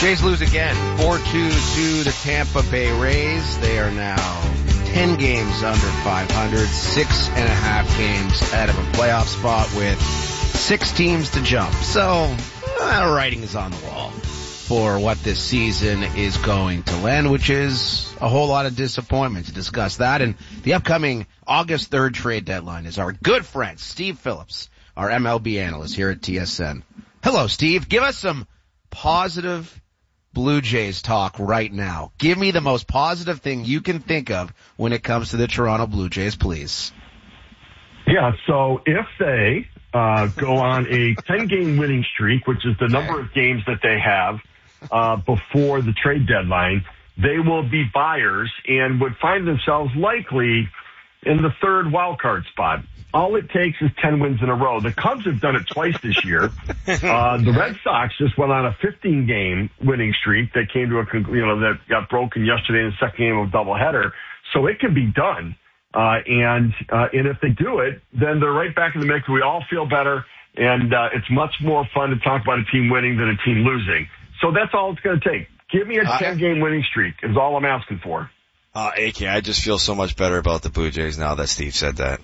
Jays lose again, 4-2 to the Tampa Bay Rays. They are now 10 games under 500, 6.5 games out of a playoff spot with 6 teams to jump. So, writing is on the wall for what this season is going to land, which is a whole lot of disappointment. To discuss that and the upcoming August 3rd trade deadline is our good friend, Steve Phillips, our MLB analyst here at TSN. Hello, Steve. Give us some positive Blue Jays talk right now. Give me the most positive thing you can think of when it comes to the Toronto Blue Jays, please. Yeah, so if they go on a 10-game winning streak, which is the number of games that they have before the trade deadline, they will be buyers and would find themselves likely in the third wildcard spot. All it takes is 10 wins in a row. The Cubs have done it twice this year. The Red Sox just went on a 15-game winning streak that came to that got broken yesterday in the second game of a doubleheader. So it can be done. And if they do it, then they're right back in the mix. We all feel better, and it's much more fun to talk about a team winning than a team losing. So that's all it's going to take. Give me a 10-game winning streak is all I'm asking for. AK, I just feel so much better about the Blue Jays now that Steve said that.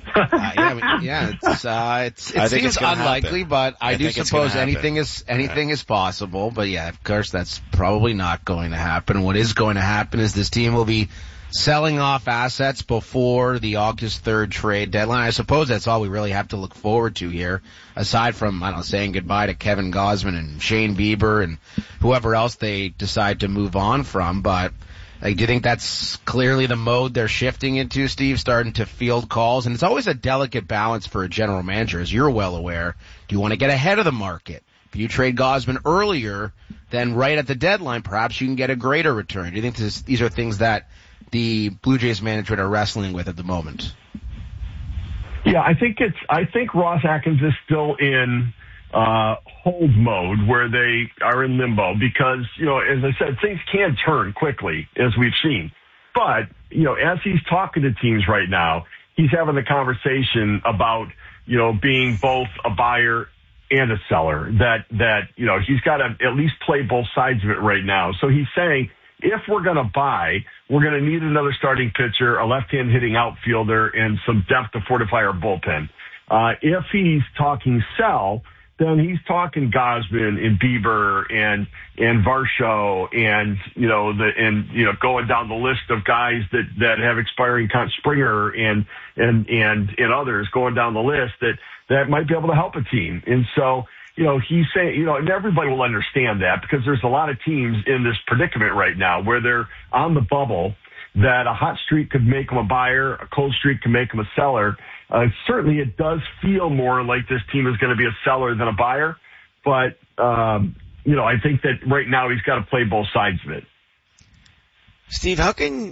It seems unlikely, but I do suppose anything is possible. But yeah, of course, that's probably not going to happen. What is going to happen is this team will be selling off assets before the August 3rd trade deadline. I suppose that's all we really have to look forward to here, aside from, saying goodbye to Kevin Gausman and Shane Bieber and whoever else they decide to move on from. But do you think that's clearly the mode they're shifting into, Steve, starting to field calls? And it's always a delicate balance for a general manager, as you're well aware. Do you want to get ahead of the market? If you trade Gausman earlier, then right at the deadline, perhaps you can get a greater return. Do you think these are things that the Blue Jays management are wrestling with at the moment? Yeah, I think Ross Atkins is still in hold mode where they are in limbo because, as I said, things can turn quickly, as we've seen. But, as he's talking to teams right now, he's having a conversation about, being both a buyer and a seller, that he's got to at least play both sides of it right now. So he's saying, if we're going to buy, we're going to need another starting pitcher, a left-hand hitting outfielder, and some depth to fortify our bullpen. If he's talking sell, then he's talking Gausman and Bieber and Varsho and going down the list of guys that have expiring Springer and others going down the list that might be able to help a team. And so, he's saying, and everybody will understand that because there's a lot of teams in this predicament right now where they're on the bubble that a hot streak could make them a buyer, a cold streak can make them a seller. Certainly it does feel more like this team is going to be a seller than a buyer. But, I think that right now he's got to play both sides of it. Steve, how can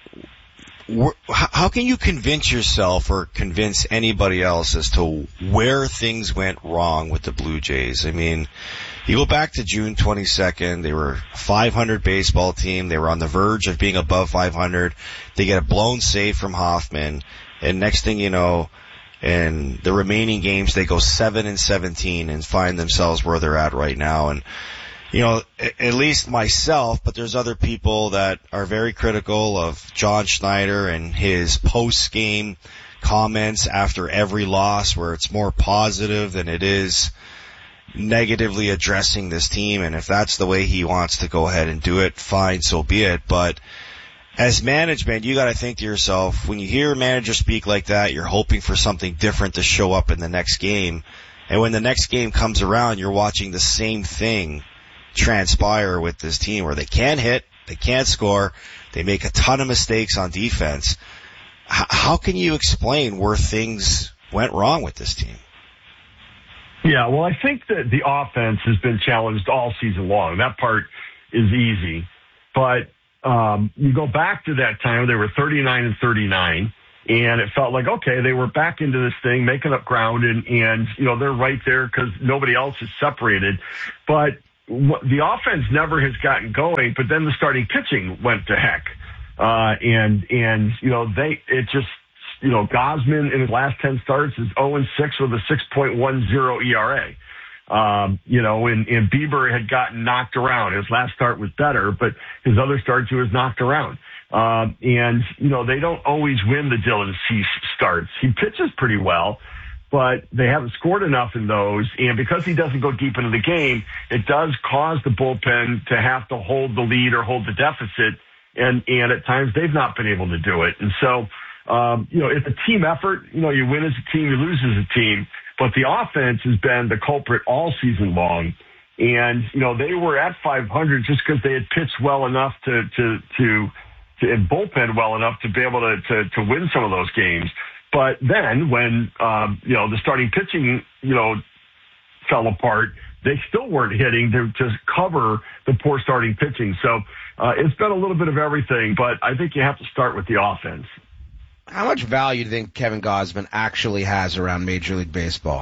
you convince yourself or convince anybody else as to where things went wrong with the Blue Jays? I mean, you go back to June 22nd, they were a 500 baseball team. They were on the verge of being above 500. They get a blown save from Hoffman. And next thing you know, in the remaining games, they go 7-17 and find themselves where they're at right now. And, at least myself, but there's other people that are very critical of John Schneider and his post-game comments after every loss where it's more positive than it is negatively addressing this team. And if that's the way he wants to go ahead and do it, fine, so be it. But as management, you got to think to yourself, when you hear a manager speak like that, you're hoping for something different to show up in the next game. And when the next game comes around, you're watching the same thing transpire with this team where they can't hit, they can't score, they make a ton of mistakes on defense. How can you explain where things went wrong with this team? Yeah, well, I think that the offense has been challenged all season long. That part is easy. But you go back to that time, they were 39-39, and it felt like, okay, they were back into this thing, making up ground, and they're right there because nobody else is separated. But the offense never has gotten going, but then the starting pitching went to heck. Gausman in his last 10 starts is 0-6 with a 6.10 ERA. And Bieber had gotten knocked around. His last start was better, but his other starts he was knocked around. They don't always win the Dylan Cease starts. He pitches pretty well, but they haven't scored enough in those. And because he doesn't go deep into the game, it does cause the bullpen to have to hold the lead or hold the deficit. And at times they've not been able to do it. And so, it's a team effort. You win as a team, you lose as a team. But the offense has been the culprit all season long. And, they were at 500 just because they had pitched well enough and bullpen well enough to be able to win some of those games. But then when, the starting pitching, fell apart, they still weren't hitting to just cover the poor starting pitching. So it's been a little bit of everything, but I think you have to start with the offense. How much value do you think Kevin Gausman actually has around Major League Baseball?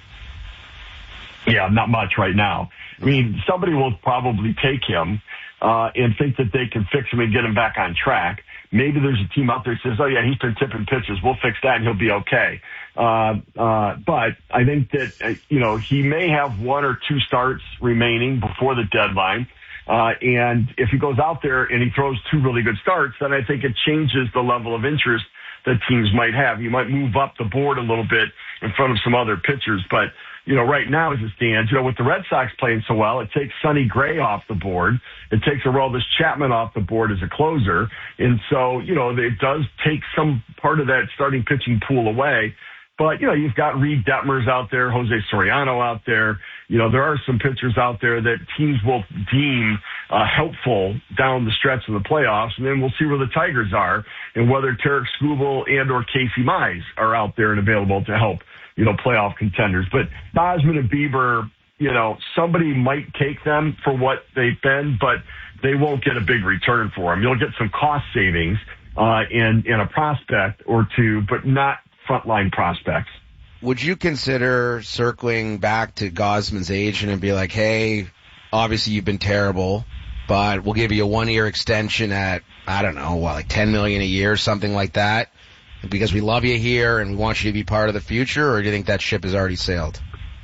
Yeah, not much right now. I mean, somebody will probably take him and think that they can fix him and get him back on track. Maybe there's a team out there that says, oh, yeah, he's been tipping pitches. We'll fix that and he'll be okay. But I think that, he may have one or two starts remaining before the deadline. And if he goes out there and he throws two really good starts, then I think it changes the level of interest that teams might have. You might move up the board a little bit in front of some other pitchers. But, right now as it stands, with the Red Sox playing so well, it takes Sonny Gray off the board. It takes Aroldis Chapman off the board as a closer. And so, it does take some part of that starting pitching pool away. But, you've got Reed Detmers out there, Jose Soriano out there. There are some pitchers out there that teams will deem helpful down the stretch of the playoffs. And then we'll see where the Tigers are and whether Tarek Skubal and or Casey Mize are out there and available to help, playoff contenders. But Gausman and Bieber, somebody might take them for what they've been, but they won't get a big return for them. You'll get some cost savings in a prospect or two, but not frontline prospects. Would you consider circling back to Gausman's agent and be like, hey, obviously you've been terrible, but we'll give you a 1-year extension at, I don't know, like $10 million a year, something like that, because we love you here and we want you to be part of the future? Or do you think that ship has already sailed?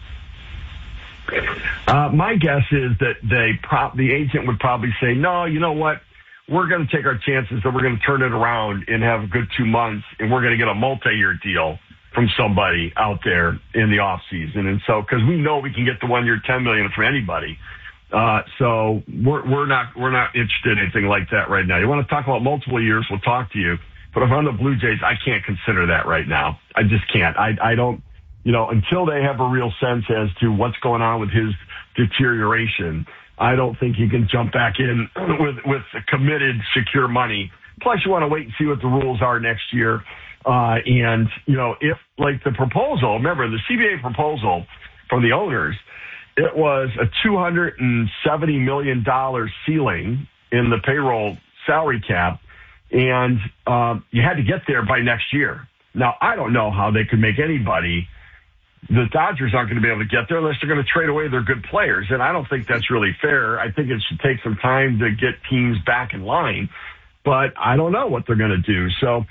My guess is that the agent would probably say, no, you know what? We're going to take our chances that we're going to turn it around and have a good 2 months, and we're going to get a multi-year deal from somebody out there in the off season. And so, because we know we can get the 1 year $10 million from anybody. So we're not interested in anything like that right now. You want to talk about multiple years, we'll talk to you. But if I'm the Blue Jays, I can't consider that right now. I just can't. I don't, until they have a real sense as to what's going on with his deterioration, I don't think you can jump back in with committed, secure money. Plus, you want to wait and see what the rules are next year. If like the proposal, remember the CBA proposal from the owners, it was a $270 million ceiling in the payroll salary cap. And you had to get there by next year. Now, I don't know how they could make anybody. The Dodgers aren't going to be able to get there unless they're going to trade away their good players. And I don't think that's really fair. I think it should take some time to get teams back in line. But I don't know what they're going to do. So,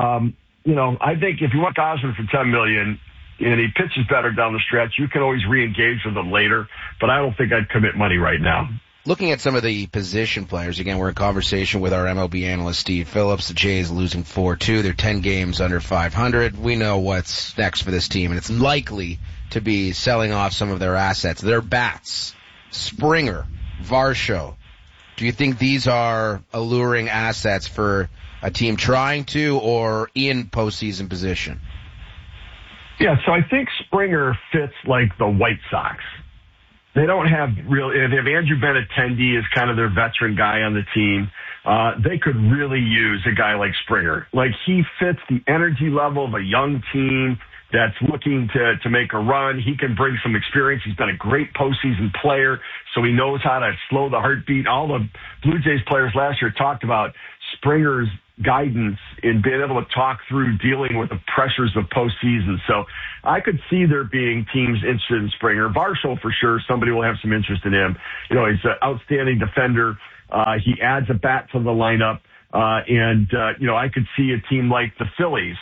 I think if you want Gausman for $10 million and he pitches better down the stretch, you can always re-engage with him later. But I don't think I'd commit money right now. Looking at some of the position players, again, we're in conversation with our MLB analyst, Steve Phillips. The Jays losing 4-2. They're 10 games under 500. We know what's next for this team, and it's likely to be selling off some of their assets. Their bats, Springer, Varsho. Do you think these are alluring assets for a team trying to or in postseason position? Yeah, so I think Springer fits like the White Sox. They don't have they have Andrew Benintendi as kind of their veteran guy on the team. They could really use a guy like Springer. Like, he fits the energy level of a young team that's looking to make a run. He can bring some experience. He's been a great postseason player, so he knows how to slow the heartbeat. All the Blue Jays players last year talked about Springer's guidance in being able to talk through dealing with the pressures of postseason. So I could see there being teams interested in Springer. Varsho, for sure, somebody will have some interest in him. He's an outstanding defender. He adds a bat to the lineup. I could see a team like the Phillies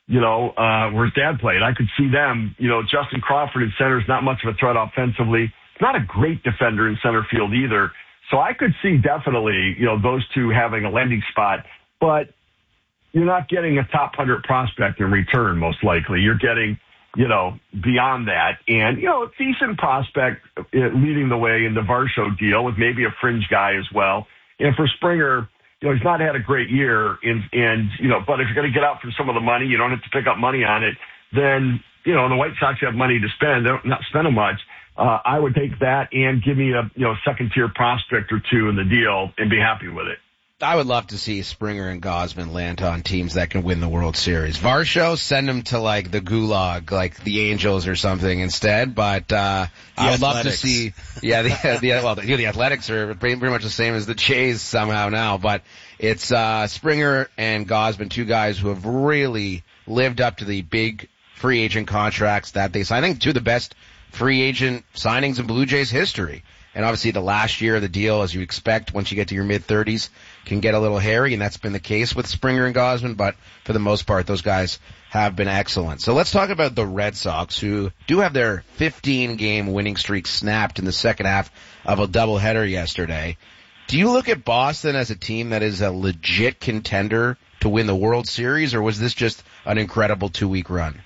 where his dad played. I could see them, Justin Crawford in center is not much of a threat offensively. Not a great defender in center field either. So I could see definitely, those two having a landing spot, but you're not getting a top 100 prospect in return, most likely. You're getting, beyond that. And, a decent prospect leading the way in the Varsho deal with maybe a fringe guy as well. And for Springer, he's not had a great year but if you're going to get out for some of the money, you don't have to pick up money on it. Then, the White Sox have money to spend. They're not spending much. I would take that and give me a, second tier prospect or two in the deal and be happy with it. I would love to see Springer and Gausman land on teams that can win the World Series. Varsho, send them to like the Gulag, like the Angels or something instead. But I would love to see, the Athletics are pretty much the same as the Jays somehow now. But it's Springer and Gausman, two guys who have really lived up to the big free agent contracts that they signed. I think two of the best free agent signings in Blue Jays history. And obviously the last year of the deal, as you expect, once you get to your mid-30s, can get a little hairy, and that's been the case with Springer and Gausman, but for the most part, those guys have been excellent. So let's talk about the Red Sox, who do have their 15-game winning streak snapped in the second half of a doubleheader yesterday. Do you look at Boston as a team that is a legit contender to win the World Series, or was this just an incredible 2-week run?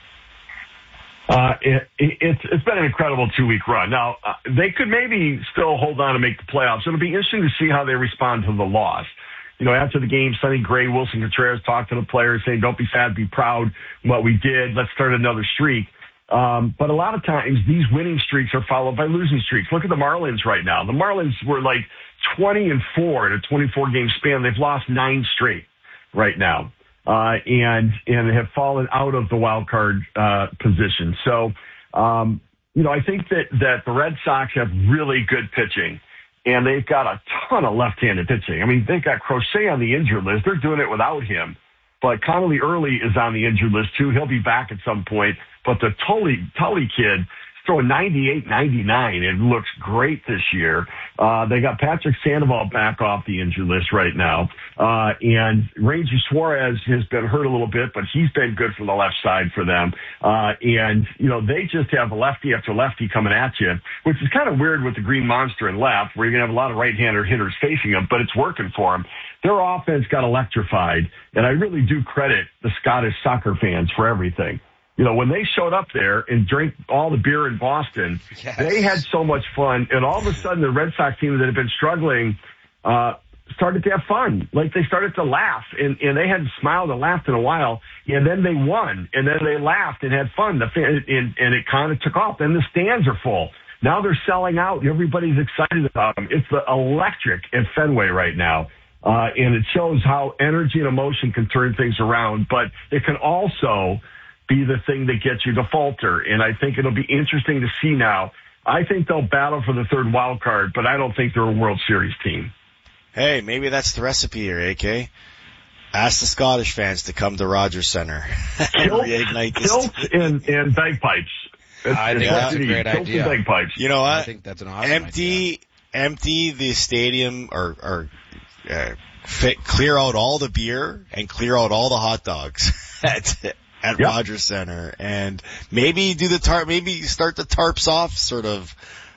It's been an incredible 2-week run. Now, they could maybe still hold on and make the playoffs. It'll be interesting to see how they respond to the loss. After the game, Sonny Gray, Wilson Contreras talked to the players saying, don't be sad, be proud of what we did. Let's start another streak. But a lot of times these winning streaks are followed by losing streaks. Look at the Marlins right now. The Marlins were like 20-4 in a 24-game span. They've lost 9 straight right now. And have fallen out of the wild card position. So, I think that the Red Sox have really good pitching, and they've got a ton of left-handed pitching. I mean, they've got Crochet on the injured list. They're doing it without him. But Connolly Early is on the injured list, too. He'll be back at some point. But the Tully kid throwing 98, 99. It looks great this year. They got Patrick Sandoval back off the injury list right now. And Ranger Suarez has been hurt a little bit, but he's been good from the left side for them. They just have lefty after lefty coming at you, which is kind of weird with the Green Monster and left, where you're going to have a lot of right-hander hitters facing them, but it's working for them. Their offense got electrified, and I really do credit the Scottish soccer fans for everything. When they showed up there and drank all the beer in Boston, yes, they had so much fun. And all of a sudden, the Red Sox team that had been struggling started to have fun. Like, they started to laugh, and they hadn't smiled and laughed in a while. And then they won, and then they laughed and had fun. And it kind of took off. Then the stands are full. Now they're selling out. Everybody's excited about them. It's electric at Fenway right now. And it shows how energy and emotion can turn things around. But it can also be the thing that gets you to falter. And I think it'll be interesting to see now. I think they'll battle for the third wild card, but I don't think they're a World Series team. Hey, maybe that's the recipe here, AK. Ask the Scottish fans to come to Rogers Center and reignite this. Kilts and bagpipes. I think that's a great idea. Bagpipes. You know what? I think that's an awesome idea. Empty the stadium or clear out all the beer and clear out all the hot dogs at Rogers Center, and maybe maybe start the tarps off sort of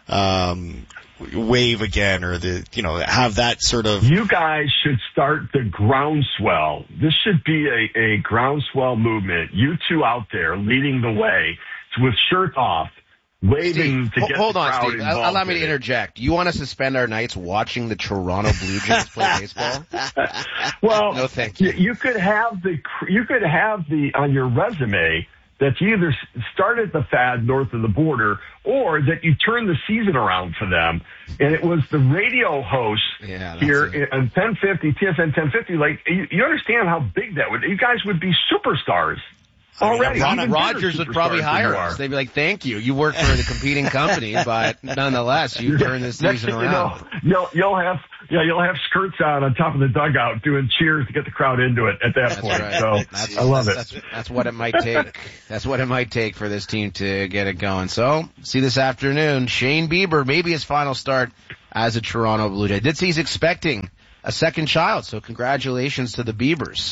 wave again, or have that sort of. You guys should start the groundswell. This should be a groundswell movement. You two out there leading the way with shirts off, waving Steve, to get hold the on, crowd Steve. involved. Allow me to interject. You want us to spend our nights watching the Toronto Blue Jays play baseball? Well, no, thank you. You could have the on your resume that you either started the fad north of the border or that you turned the season around for them. And it was the radio host here on 1050, TSN 1050. Like, you understand how big that would, you guys would be superstars. Already, Rogers would probably hire us. They'd be like, "Thank you. You work for the competing company, but nonetheless, you turned this season around." You'll have skirts on top of the dugout doing cheers to get the crowd into it at that point. Right. So I love it. That's what it might take. That's what it might take for this team to get it going. So see this afternoon, Shane Bieber, maybe his final start as a Toronto Blue Jay. Did see he's expecting a second child. So congratulations to the Biebers.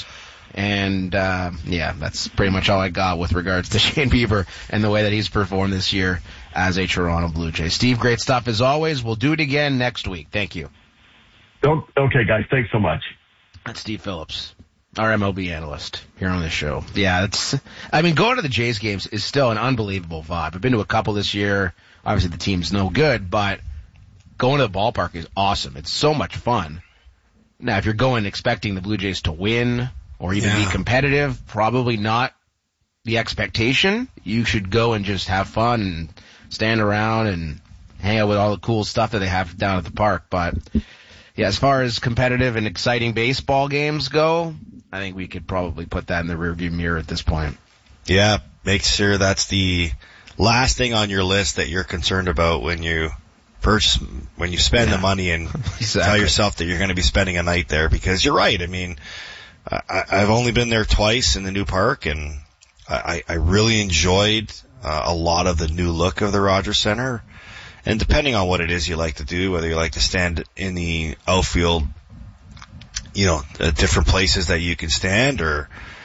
And, that's pretty much all I got with regards to Shane Bieber and the way that he's performed this year as a Toronto Blue Jay. Steve, great stuff as always. We'll do it again next week. Thank you. Okay, guys. Thanks so much. That's Steve Phillips, our MLB analyst here on this show. Yeah, going to the Jays games is still an unbelievable vibe. I've been to a couple this year. Obviously, the team's no good, but going to the ballpark is awesome. It's so much fun. Now, if you're going expecting the Blue Jays to win or even be competitive, probably not the expectation. You should go and just have fun and stand around and hang out with all the cool stuff that they have down at the park. But, yeah, as far as competitive and exciting baseball games go, I think we could probably put that in the rearview mirror at this point. Yeah, make sure that's the last thing on your list that you're concerned about when you spend the money and tell yourself that you're going to be spending a night there, because you're right. I mean, I've only been there twice in the new park, and I really enjoyed a lot of the new look of the Rogers Center. And depending on what it is you like to do, whether you like to stand in the outfield, different places that you can stand, or,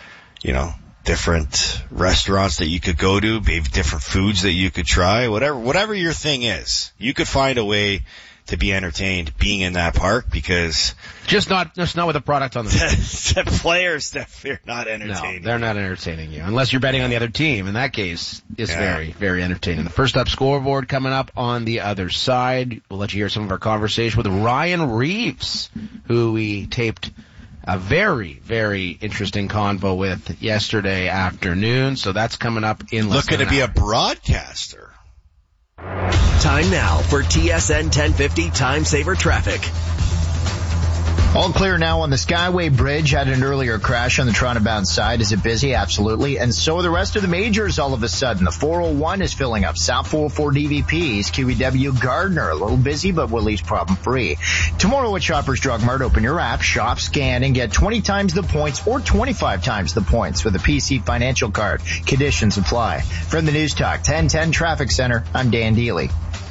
different restaurants that you could go to, maybe different foods that you could try, whatever your thing is, you could find a way to be entertained being in that park, because just not with a product on the players that they're not entertaining. No, they're not entertaining you unless you're betting on the other team. In that case, it's very, very entertaining. The First Up scoreboard coming up on the other side. We'll let you hear some of our conversation with Ryan Reeves, who we taped a very, very interesting convo with yesterday afternoon. So that's coming up in less than an hour. Looking to be a broadcaster. Time now for TSN 1050 Time Saver Traffic. All clear now on the Skyway Bridge. Had an earlier crash on the Toronto-bound side. Is it busy? Absolutely. And so are the rest of the majors all of a sudden. The 401 is filling up. South 404 DVP, East QEW Gardner. A little busy, but Willie's problem-free. Tomorrow at Shoppers Drug Mart, open your app, shop, scan, and get 20 times the points or 25 times the points with a PC financial card. Conditions apply. From the News Talk 1010 Traffic Center, I'm Dan Deely.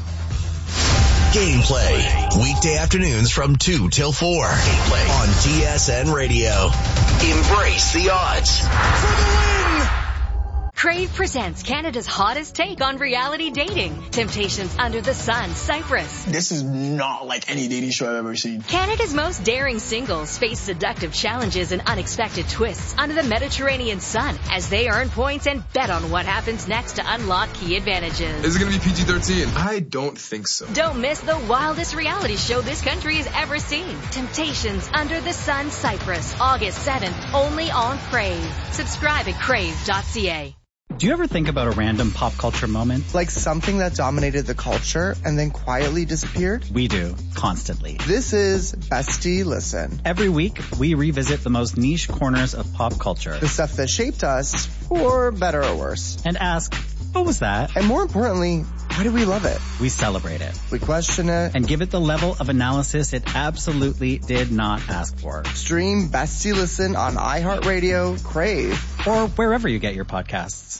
Gameplay, weekday afternoons from 2 till 4. Gameplay on TSN Radio. Embrace the odds. For the win! Crave presents Canada's hottest take on reality dating. Temptations Under the Sun, Cyprus. This is not like any dating show I've ever seen. Canada's most daring singles face seductive challenges and unexpected twists under the Mediterranean sun as they earn points and bet on what happens next to unlock key advantages. Is it going to be PG-13? I don't think so. Don't miss the wildest reality show this country has ever seen. Temptations Under the Sun, Cyprus, August 7th, only on Crave. Subscribe at crave.ca. Do you ever think about a random pop culture moment? Like something that dominated the culture and then quietly disappeared? We do, constantly. This is Bestie Listen. Every week, we revisit the most niche corners of pop culture. The stuff that shaped us, for better or worse. And ask, what was that? And more importantly, why do we love it? We celebrate it. We question it. And give it the level of analysis it absolutely did not ask for. Stream Bestie Listen on iHeartRadio, Crave, or wherever you get your podcasts.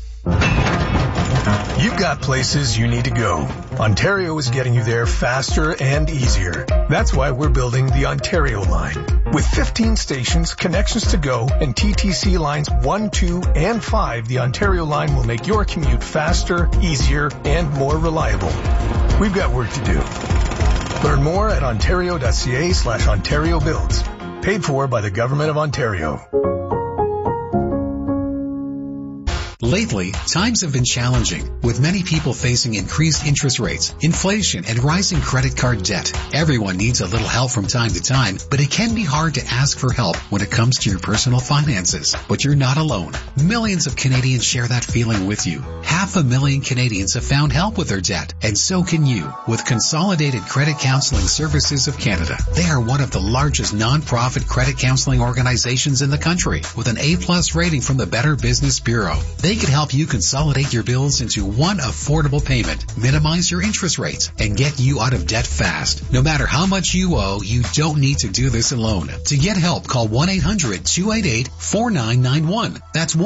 You've got places you need to go. Ontario is getting you there faster and easier. That's why we're building the Ontario line. With 15 stations, connections to go, and TTC lines 1, 2, and 5, the Ontario line will make your commute faster, easier, and more reliable. We've got work to do. Learn more at ontario.ca/Ontario Builds. Paid for by the Government of Ontario. Lately, times have been challenging, with many people facing increased interest rates, inflation, and rising credit card debt. Everyone needs a little help from time to time, but it can be hard to ask for help when it comes to your personal finances. But you're not alone. Millions of Canadians share that feeling with you. 500,000 Canadians have found help with their debt, and so can you, with Consolidated Credit Counseling Services of Canada. They are one of the largest non-profit credit counseling organizations in the country, with an A+ rating from the Better Business Bureau. They could help you consolidate your bills into one affordable payment, minimize your interest rates, and get you out of debt fast. No matter how much you owe, you don't need to do this alone. To get help, call 1-800-288-4991. That's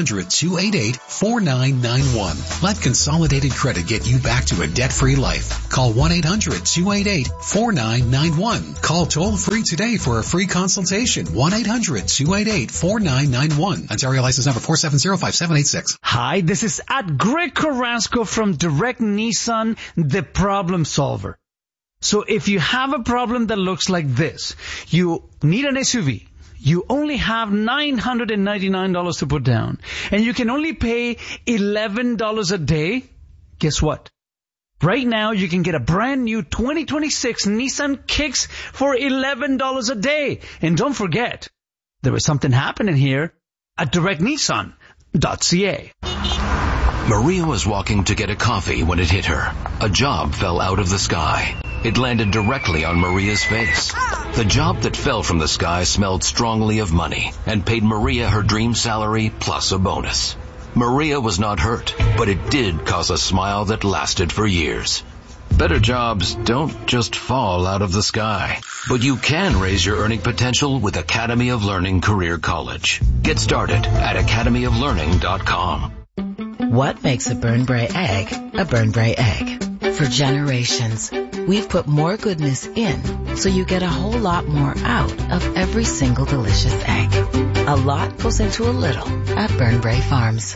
1-800-288-4991. Let Consolidated Credit get you back to a debt-free life. Call 1-800-288-4991. Call toll-free today for a free consultation. 1-800-288-4991. Ontario license number 4705786. Hi, this is at Greg Carrasco from Direct Nissan, the problem solver. So if you have a problem that looks like this, you need an SUV, you only have $999 to put down, and you can only pay $11 a day, guess what? Right now, you can get a brand new 2026 Nissan Kicks for $11 a day. And don't forget, there is something happening here at directnissan.ca. Maria was walking to get a coffee when it hit her. A job fell out of the sky. It landed directly on Maria's face. The job that fell from the sky smelled strongly of money and paid Maria her dream salary plus a bonus. Maria was not hurt, but it did cause a smile that lasted for years. Better jobs don't just fall out of the sky, but you can raise your earning potential with Academy of Learning Career College. Get started at academyoflearning.com. What makes a Burnbrae egg a Burnbrae egg? For generations, we've put more goodness in so you get a whole lot more out of every single delicious egg. A lot goes into a little at Burnbrae Farms.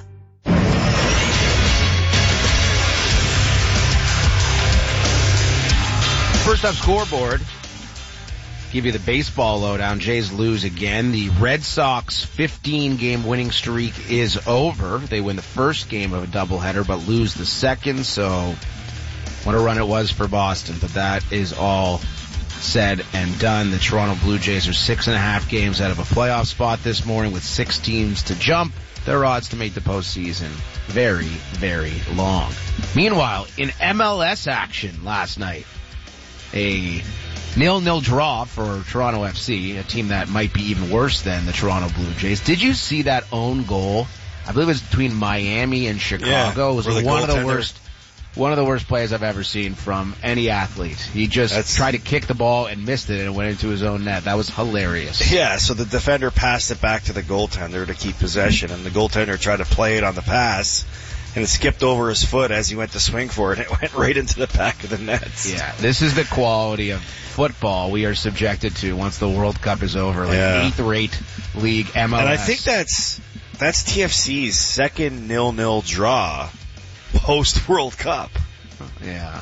First up scoreboard. Give you the baseball lowdown. Jays lose again. The Red Sox 15-game winning streak is over. They win the first game of a doubleheader, but lose the second. So what a run it was for Boston. But that is all said and done. The Toronto Blue Jays are 6.5 games out of a playoff spot this morning with 6 teams to jump. Their odds to make the postseason very, very long. Meanwhile, in MLS action last night, a 0-0 draw for Toronto FC, a team that might be even worse than the Toronto Blue Jays. Did you see that own goal? I believe it was between Miami and Chicago. Yeah, it was one of the worst plays I've ever seen from any athlete. He just tried to kick the ball and missed it and went into his own net. That was hilarious. Yeah, so the defender passed it back to the goaltender to keep possession, and the goaltender tried to play it on the pass, and it skipped over his foot as he went to swing for it, and it went right into the back of the net. Yeah, this is the quality of football we are subjected to once the World Cup is over. Like 8th-rate league MLS. And I think that's TFC's second 0-0 draw post World Cup. Yeah.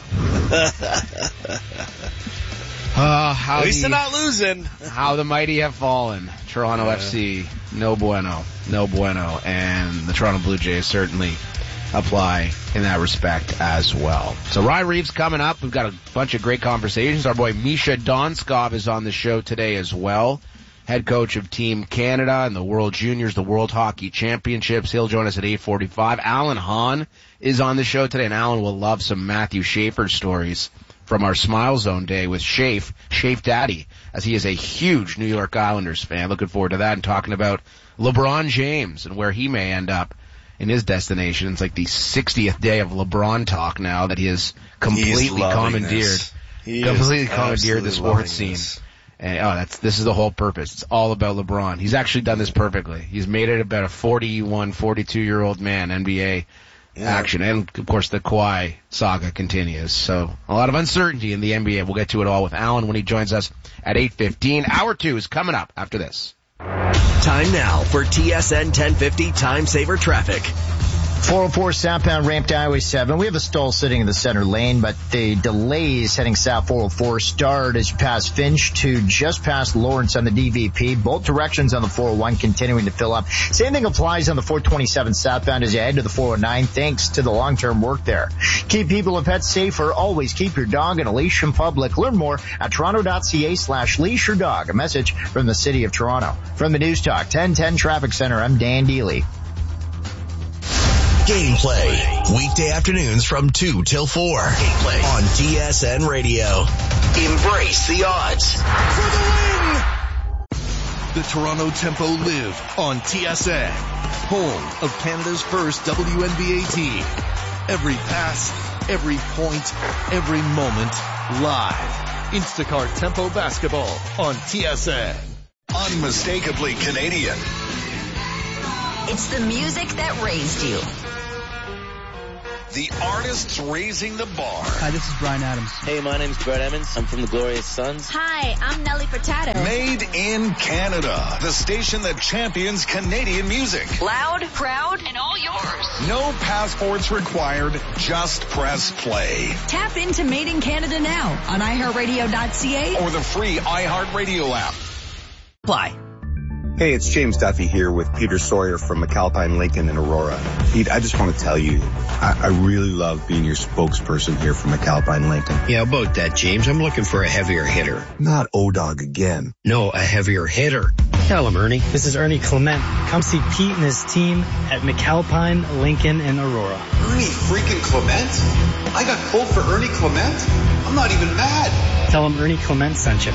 At least they're not losing. How the mighty have fallen. Toronto FC, no bueno. No bueno. And the Toronto Blue Jays certainly apply in that respect as well. So Ryan Reeves coming up. We've got a bunch of great conversations. Our boy Misha Donskov is on the show today as well. Head coach of Team Canada and the World Juniors, the World Hockey Championships. He'll join us at 8:45. Alan Hahn is on the show today, and Alan will love some Matthew Schaefer stories from our Smile Zone day with Shafe Daddy, as he is a huge New York Islanders fan. Looking forward to that and talking about LeBron James and where he may end up in his destination. It's like the 60th day of LeBron talk now that he has completely commandeered the sports scene. And this is the whole purpose. It's all about LeBron. He's actually done this perfectly. He's made it about a 41, 42-year-old man, NBA action. And, of course, the Kawhi saga continues. So a lot of uncertainty in the NBA. We'll get to it all with Alan when he joins us at 8:15. Hour 2 is coming up after this. Time now for TSN 1050 Time Saver Traffic. 404 southbound ramp to Highway 7. We have a stall sitting in the center lane, but the delays heading south 404 start as you pass Finch to just past Lawrence on the DVP. Both directions on the 401 continuing to fill up. Same thing applies on the 427 southbound as you head to the 409 thanks to the long-term work there. Keep people and pets safer. Always keep your dog on a leash in public. Learn more at toronto.ca/leash your dog. A message from the City of Toronto. From the News Talk 1010 Traffic Center, I'm Dan Deely. Gameplay. Weekday afternoons from 2 till 4. Gameplay on TSN Radio. Embrace the odds. For the win! the Toronto Tempo live on TSN, home of Canada's first WNBA team. Every pass, every point, every moment, live. Instacart Tempo Basketball on TSN. Unmistakably Canadian. It's the music that raised you. The artists raising the bar. Hi, this is Bryan Adams. Hey, my name's Brett Emmons. I'm from the Glorious Sons. Hi, I'm Nelly Furtado. Made in Canada. The station that champions Canadian music. Loud, proud, and all yours. No passports required. Just press play. Tap into Made in Canada now on iHeartRadio.ca or the free iHeartRadio app. Apply. Hey, it's James Duffy here with Peter Sawyer from McAlpine Lincoln in Aurora. Pete, I just want to tell you, I really love being your spokesperson here for McAlpine Lincoln. Yeah, about that, James. I'm looking for a heavier hitter. Not O-Dog again. No, a heavier hitter. Tell him, Ernie. This is Ernie Clement. Come see Pete and his team at McAlpine Lincoln in Aurora. Ernie freaking Clement? I got pulled for Ernie Clement? I'm not even mad. Tell him Ernie Clement sent you.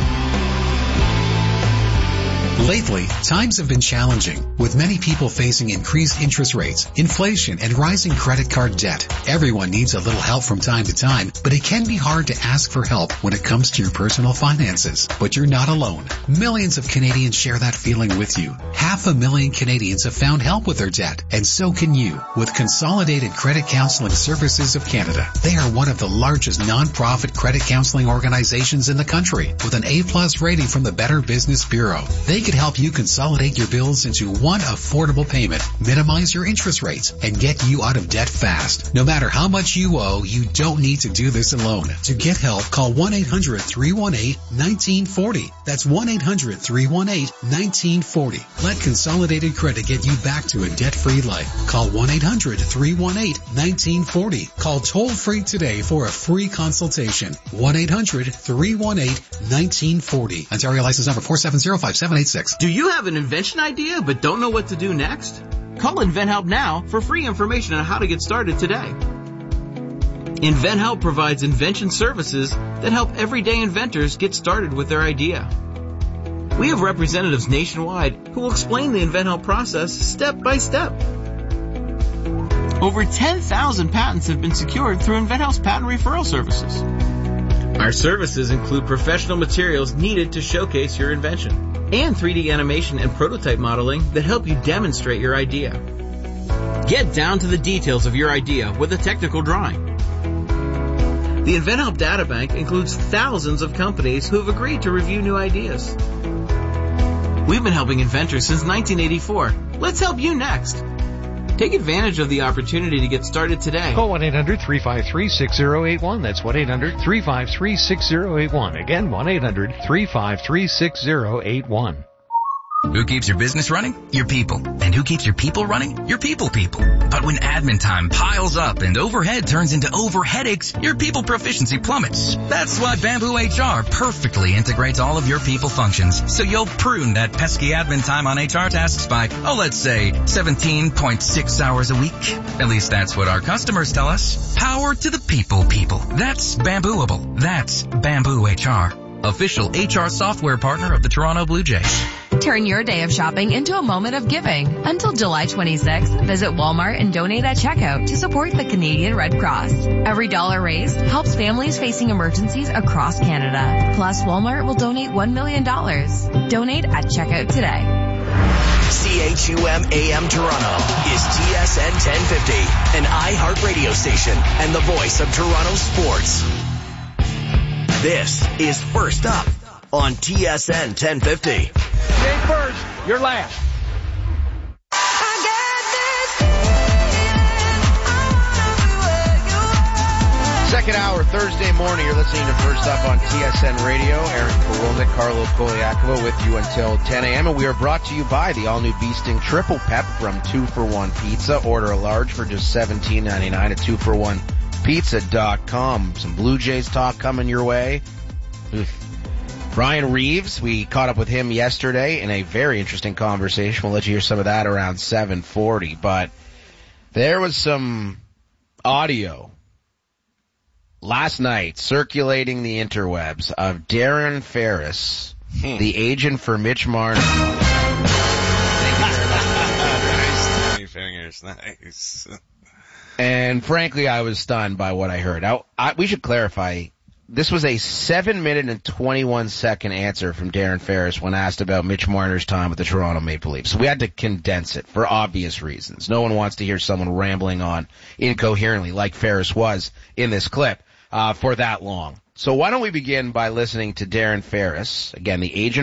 Lately, times have been challenging, with many people facing increased interest rates, inflation, and rising credit card debt. Everyone needs a little help from time to time, but it can be hard to ask for help when it comes to your personal finances. But you're not alone. Millions of Canadians share that feeling with you. 500,000 Canadians have found help with their debt, and so can you, with Consolidated Credit Counseling Services of Canada. They are one of the largest non-profit credit counseling organizations in the country, with an A+ rating from the Better Business Bureau. They could help you consolidate your bills into one affordable payment, minimize your interest rates, and get you out of debt fast. No matter how much you owe, you don't need to do this alone. To get help, call 1-800-318-1940. That's 1-800-318-1940. Let Consolidated Credit get you back to a debt-free life. Call 1-800-318-1940. Call toll-free today for a free consultation. 1-800-318-1940. Ontario license number 4705786. Do you have an invention idea but don't know what to do next? Call InventHelp now for free information on how to get started today. InventHelp provides invention services that help everyday inventors get started with their idea. We have representatives nationwide who will explain the InventHelp process step by step. Over 10,000 patents have been secured through InventHelp's patent referral services. Our services include professional materials needed to showcase your invention, and 3D animation and prototype modeling that help you demonstrate your idea. Get down to the details of your idea with a technical drawing. The InventHelp Databank includes thousands of companies who have agreed to review new ideas. We've been helping inventors since 1984. Let's help you next. Take advantage of the opportunity to get started today. Call 1-800-353-6081. That's 1-800-353-6081. Again, 1-800-353-6081. Who keeps your business running? Your people. And who keeps your people running? Your people. But when admin time piles up and overhead turns into overheadaches, your people proficiency plummets. That's why Bamboo HR perfectly integrates all of your people functions, so you'll prune that pesky admin time on HR tasks by, let's say, 17.6 hours a week. At least that's what our customers tell us. Power to the people. That's Bambooable. That's Bamboo HR. Official HR software partner of the Toronto Blue Jays. Turn your day of shopping into a moment of giving. Until July 26th, visit Walmart and donate at checkout to support the Canadian Red Cross. Every dollar raised helps families facing emergencies across Canada. Plus, Walmart will donate $1 million. Donate at checkout today. CHUM AM Toronto is TSN 1050, an iHeart radio station and the voice of Toronto sports. This is First Up on TSN 1050. You ain't first, you're last. Second hour, Thursday morning, you're listening to First Up on TSN Radio. Aaron Korolnik, Carlo Koliakova with you until 10 a.m. And we are brought to you by the all-new Bee Sting Triple Pep from 2-for-1 Pizza. Order a large for just $17.99 at 2for1pizza.com. Some Blue Jays talk coming your way. Ryan Reeves, we caught up with him yesterday in a very interesting conversation. We'll let you hear some of that around 7:40. But there was some audio last night circulating the interwebs of Darren Ferris The agent for Mitch Marner. Nice, 20 fingers, nice. And frankly, I was stunned by what I heard. Now, we should clarify, this was a 7-minute and 21-second answer from Darren Ferris when asked about Mitch Marner's time with the Toronto Maple Leafs. So we had to condense it for obvious reasons. No one wants to hear someone rambling on incoherently like Ferris was in this clip for that long. So why don't we begin by listening to Darren Ferris, again, the agent